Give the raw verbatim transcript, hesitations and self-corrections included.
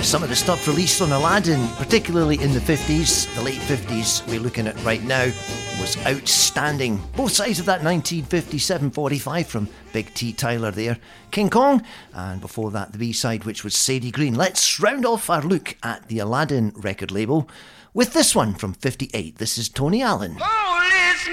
some of the stuff released on Aladdin, particularly in the fifties, the late fifties we're looking at right now, was outstanding. Both sides of that nineteen fifty-seven forty-five from Big T Tyler there. King Kong, and before that the B-side, which was Sadie Green. Let's round off our look at the Aladdin record label with this one from fifty-eight. This is Tony Allen. Oh!